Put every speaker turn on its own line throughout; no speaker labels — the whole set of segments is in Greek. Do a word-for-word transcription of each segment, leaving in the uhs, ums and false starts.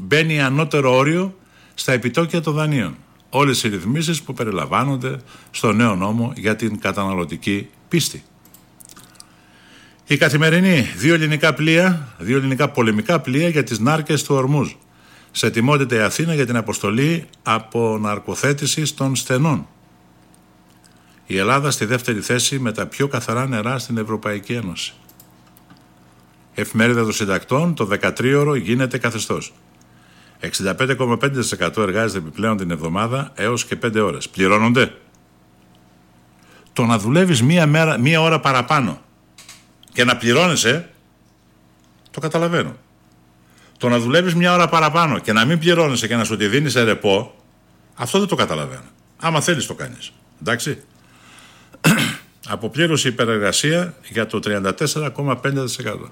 μπαίνει ανώτερο όριο στα επιτόκια των δανείων. Όλες οι ρυθμίσεις που περιλαμβάνονται στο νέο νόμο για την καταναλωτική πίστη. Η Καθημερινή, δύο ελληνικά πλοία, δύο ελληνικά πολεμικά πλοία για τις νάρκες του Ορμούζ. Σε ετοιμότητα η Αθήνα για την αποστολή αποναρκοθέτησης των στενών. Η Ελλάδα στη δεύτερη θέση με τα πιο καθαρά νερά στην Ευρωπαϊκή Ένωση. Εφημερίδα των Συντακτών, το δεκατρίωρο γίνεται καθεστώς. εξήντα πέντε κόμμα πέντε τοις εκατό εργάζεται επιπλέον την εβδομάδα έως και πέντε ώρες. Πληρώνονται. Το να δουλεύεις μία, μέρα, μία ώρα παραπάνω και να πληρώνεσαι, το καταλαβαίνω. Το να δουλεύεις μία ώρα παραπάνω και να μην πληρώνεσαι και να σου τη δίνεις σε ρεπό, αυτό δεν το καταλαβαίνω. Άμα θέλεις το κάνεις. Εντάξει. Αποπλήρωση υπερεργασία για το τριάντα τέσσερα κόμμα πέντε τοις εκατό.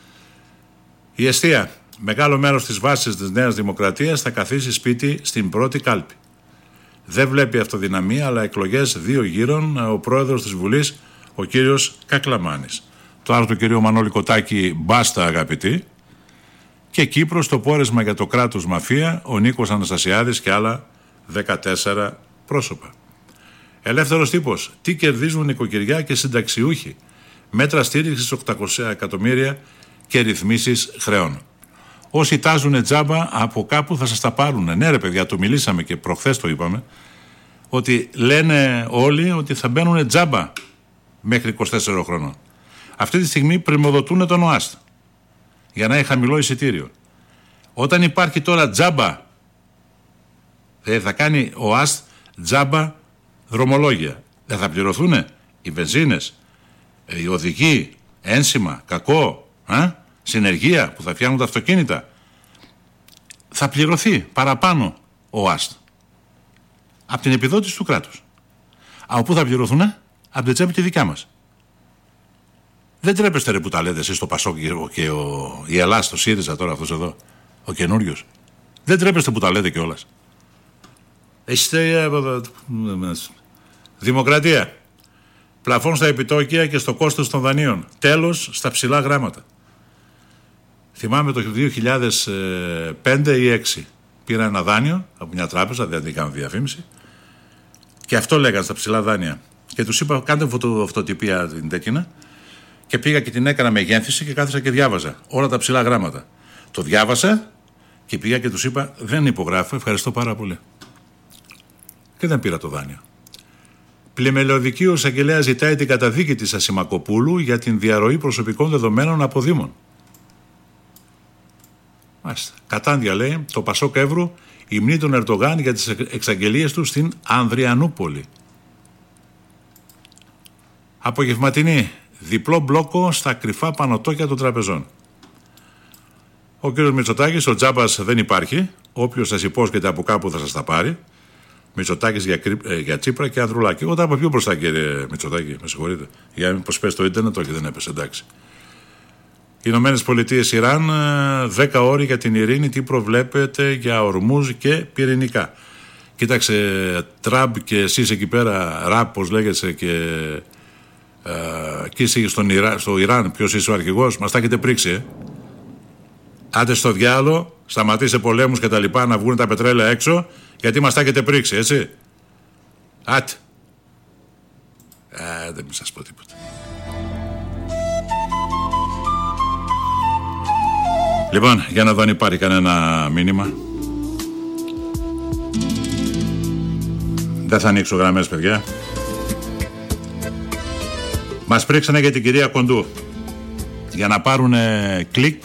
Η εστία. Μεγάλο μέρος της βάσης της Νέας Δημοκρατίας θα καθίσει σπίτι στην πρώτη κάλπη. Δεν βλέπει αυτοδυναμία, αλλά εκλογές δύο γύρων ο πρόεδρος της Βουλής, ο κύριος Κακλαμάνης. Το άλλο του κυρίου Μανώλη Κοτάκη, μπάστα αγαπητοί. Και Κύπρος, το πόρισμα για το κράτος μαφία, ο Νίκος Αναστασιάδης και άλλα δεκατέσσερα πρόσωπα. Ελεύθερος τύπος. Τι κερδίζουν νοικοκυριά και συνταξιούχοι. Μέτρα στήριξης οκτακόσια εκατομμύρια και ρυθμίσεις χρεών. Όσοι τάζουν τζάμπα από κάπου θα σας τα πάρουν. Ναι ρε παιδιά, το μιλήσαμε και προχθές το είπαμε, ότι λένε όλοι ότι θα μπαίνουν τζάμπα μέχρι είκοσι τέσσερα χρονών. Αυτή τη στιγμή πρημοδοτούν τον ΟΑΣΤ για να έχει χαμηλό εισιτήριο. Όταν υπάρχει τώρα τζάμπα, δηλαδή θα κάνει ο ΟΑΣΤ τζάμπα δρομολόγια, δεν θα πληρωθούν οι βενζίνες, οι οδηγοί, ένσημα, κακό, α? συνεργεία που θα φτιάχνουν τα αυτοκίνητα. Θα πληρωθεί παραπάνω ο ΟΑΣΤ από την επιδότηση του κράτους. Από πού θα πληρωθούν? Από την τσέπη τη δικιά μας. Δεν τρέπεστε ρε που τα λέτε εσείς στο Πασόκ και ο, η Ελλάδα στο ΣΥΡΙΖΑ τώρα αυτός εδώ, ο καινούριος. Δεν τρέπεστε που τα λέτε κιόλας. Είστε δημοκρατία. Πλαφών στα επιτόκια και στο κόστος των δανείων. Τέλος στα ψηλά γράμματα. Θυμάμαι το δύο χιλιάδες πέντε ή έξι πήρα ένα δάνειο από μια τράπεζα, δεν την κάνω διαφήμιση, και αυτό λέγανε στα ψηλά δάνεια. Και τους είπα κάντε φωτο, φωτοτυπία την τέκεινα, και πήγα και την έκανα με γένθηση και κάθισα και διάβαζα όλα τα ψηλά γράμματα. Το διάβασα και πήγα και τους είπα δεν υπογράφω, ευχαριστώ πάρα πολύ. Και δεν πήρα το δάνειο. Πλημελιωδική εισαγγελέα ζητάει την καταδίκη της Ασημακοπούλου για την διαρροή προσωπικών δεδομένων από Δήμων. Μάλιστα. Κατάντια λέει το Πασόκ Εύρου υμνεί τον Ερντογάν για τις εξαγγελίες του στην Ανδριανούπολη. Απογευματινή. Διπλό μπλόκο στα κρυφά πανωτόκια των τραπεζών. Ο κύριος Μητσοτάκης, ο τζάμπας δεν υπάρχει. Όποιος σας υπόσχεται από κάπου θα σας τα πάρει. Μητσοτάκης για, ε, για Τσίπρα και Ανδρουλάκη. Εγώ τα είπα πιο μπροστά, κύριε Μητσοτάκη, με συγχωρείτε. Για μήπως πέσει το ίντερνετ, όχι δεν έπεσε, εντάξει. Οι Ηνωμένες Πολιτείες Ιράν, δέκα ώρες για την ειρήνη, τι προβλέπετε για Ορμούζ και πυρηνικά. Κοίταξε, Τραμπ και εσείς εκεί πέρα, ραπ, πώς λέγεται, και ε, και εσύ στον Ιρα, στο Ιράν, ποιος είσαι ο αρχηγός, μας τα έχετε πρίξει, ε. Άντε στο διάλο, σταματήστε πολέμους και τα λοιπά, να βγουν τα πετρέλαια έξω, γιατί μας τα έχετε πρίξει, έτσι. Άτε. Ε, δεν μην σας πω τίποτα. Λοιπόν, για να δω αν υπάρχει κανένα μήνυμα. Δεν θα ανοίξω γραμμές, παιδιά. Μας πρίξανε για την κυρία Κοντού. Για να πάρουν κλικ.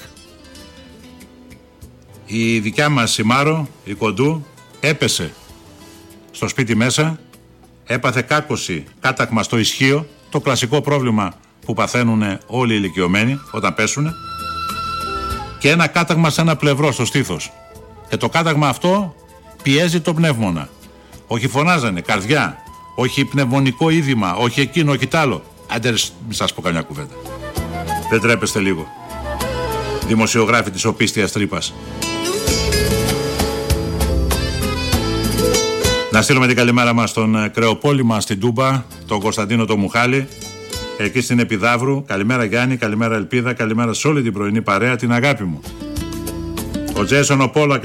Η δικιά μας η Μάρο, η Κοντού, έπεσε στο σπίτι μέσα. Έπαθε κάκωση, κάταγμα στο ισχύο. Το κλασικό πρόβλημα που παθαίνουν όλοι οι ηλικιωμένοι όταν πέσουν. Και ένα κάταγμα σε ένα πλευρό στο στήθος. Και το κάταγμα αυτό πιέζει το πνεύμονα. Όχι φωνάζανε, καρδιά. Όχι πνευμονικό είδημα. Όχι εκείνο, όχι τ' άλλο. Άντε μην σας πω καμιά κουβέντα. Δεν τρέπεστε λίγο. Δημοσιογράφοι της οπίστιας τρύπας. Να στείλουμε την καλημέρα μας στον Κρεοπόλημα στην Τούμπα, τον Κωνσταντίνο το Μουχάλη, εκεί στην Επιδαύρου. Καλημέρα Γιάννη, καλημέρα Ελπίδα, καλημέρα σε όλη την πρωινή παρέα, την αγάπη μου. Ο Τζέσον ο Πόλα.